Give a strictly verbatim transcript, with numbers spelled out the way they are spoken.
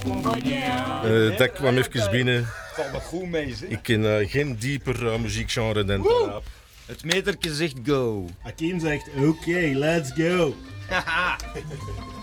Uh, dat kwam even binnen. Valt me goed mee, zeg. Ik ken uh, geen dieper uh, muziekgenre dan trap. Het metertje zegt go. Akim zegt oké, okay, let's go.